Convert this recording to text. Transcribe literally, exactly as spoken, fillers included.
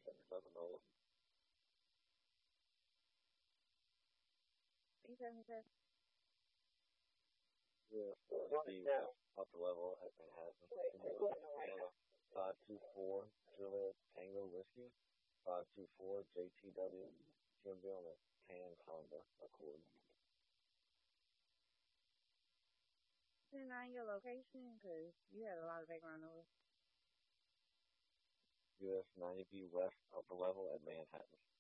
seven oh. He said, he said, U S ninety B West upper level at Manhattan. five two four Juliet Tango Whiskey. five two four J T W. Jim be on a tan Honda Accord. send out your location because you had a lot of background noise. U S ninety B West upper level at Manhattan.